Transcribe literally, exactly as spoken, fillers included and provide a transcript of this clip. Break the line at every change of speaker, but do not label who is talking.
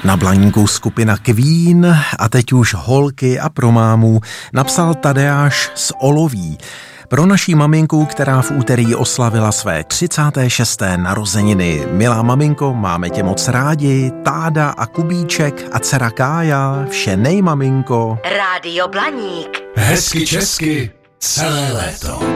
Na Blaníku skupina Queen a teď už holky a pro mámu napsal Tadeáš z Oloví. Pro naší maminku, která v úterý oslavila své třicáté šesté narozeniny. Milá maminko, máme tě moc rádi, Táda a Kubíček a dcera Kája, vše nej maminko.
Rádio Blaník.
Hezky česky celé léto.